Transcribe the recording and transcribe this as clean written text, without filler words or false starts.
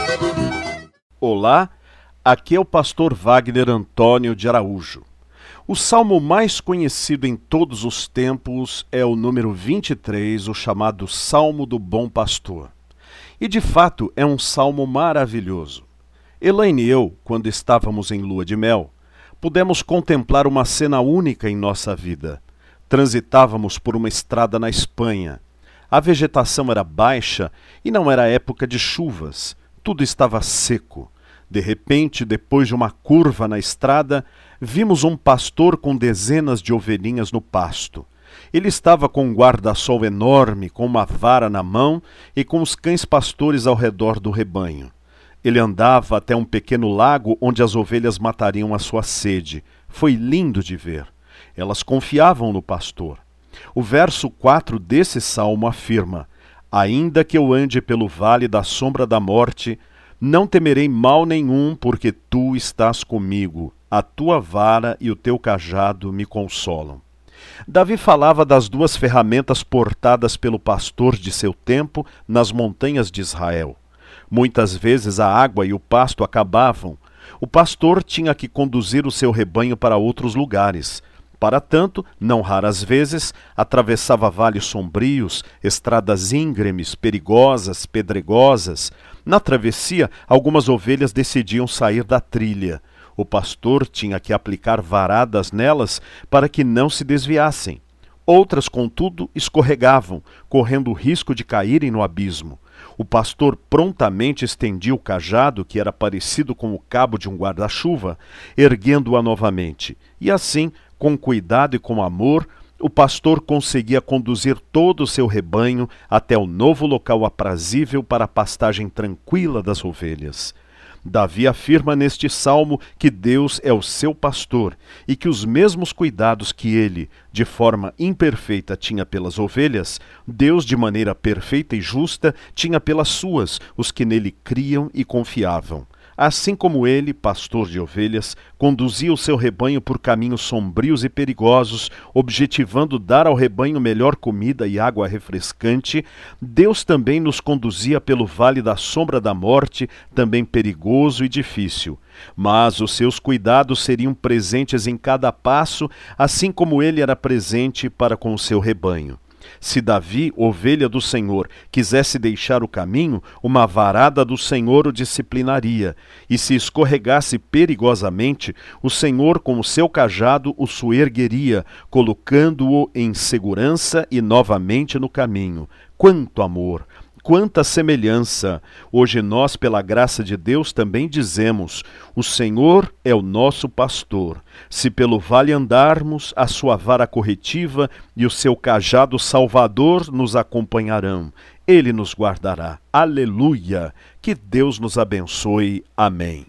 Olá, aqui é o pastor Wagner Antônio de Araújo. O salmo mais conhecido em todos os tempos é o número 23, o chamado Salmo do Bom Pastor. E de fato é um salmo maravilhoso. Elaine e eu, quando estávamos em lua de mel, pudemos contemplar uma cena única em nossa vida. Transitávamos por uma estrada na Espanha. A vegetação era baixa e não era época de chuvas. Tudo estava seco. De repente, depois de uma curva na estrada, vimos um pastor com dezenas de ovelhinhas no pasto. Ele estava com um guarda-sol enorme, com uma vara na mão e com os cães pastores ao redor do rebanho. Ele andava até um pequeno lago onde as ovelhas matariam a sua sede. Foi lindo de ver. Elas confiavam no pastor. O verso 4 desse salmo afirma: ainda que eu ande pelo vale da sombra da morte, não temerei mal nenhum, porque tu estás comigo. A tua vara e o teu cajado me consolam. Davi falava das duas ferramentas portadas pelo pastor de seu tempo nas montanhas de Israel. Muitas vezes a água e o pasto acabavam. O pastor tinha que conduzir o seu rebanho para outros lugares. Para tanto, não raras vezes, atravessava vales sombrios, estradas íngremes, perigosas, pedregosas. Na travessia, algumas ovelhas decidiam sair da trilha. O pastor tinha que aplicar varadas nelas para que não se desviassem. Outras, contudo, escorregavam, correndo o risco de caírem no abismo. O pastor prontamente estendia o cajado, que era parecido com o cabo de um guarda-chuva, erguendo-a novamente. E assim, com cuidado e com amor, o pastor conseguia conduzir todo o seu rebanho até o novo local aprazível para a pastagem tranquila das ovelhas. Davi afirma neste salmo que Deus é o seu pastor e que os mesmos cuidados que ele, de forma imperfeita, tinha pelas ovelhas, Deus, de maneira perfeita e justa, tinha pelas suas, os que nele criam e confiavam. Assim como ele, pastor de ovelhas, conduzia o seu rebanho por caminhos sombrios e perigosos, objetivando dar ao rebanho melhor comida e água refrescante, Deus também nos conduzia pelo vale da sombra da morte, também perigoso e difícil. Mas os seus cuidados seriam presentes em cada passo, assim como ele era presente para com o seu rebanho. Se Davi, ovelha do Senhor, quisesse deixar o caminho, uma varada do Senhor o disciplinaria, e se escorregasse perigosamente, o Senhor com o seu cajado o soergueria, colocando-o em segurança e novamente no caminho. Quanto amor! Quanta semelhança! Hoje nós, pela graça de Deus, também dizemos: o Senhor é o nosso pastor. Se pelo vale andarmos, a sua vara corretiva e o seu cajado salvador nos acompanharão. Ele nos guardará. Aleluia! Que Deus nos abençoe. Amém.